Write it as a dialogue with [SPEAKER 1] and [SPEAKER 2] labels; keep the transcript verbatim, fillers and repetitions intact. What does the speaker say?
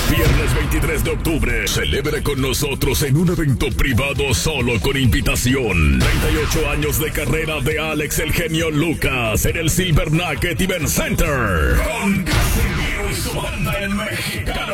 [SPEAKER 1] Viernes veintitrés de octubre, celebre con nosotros en un evento privado solo con invitación. treinta y ocho años de carrera de Alex el Genio Lucas en el Silver Nugget Event Center. Con Casimiro y su banda en Mexicano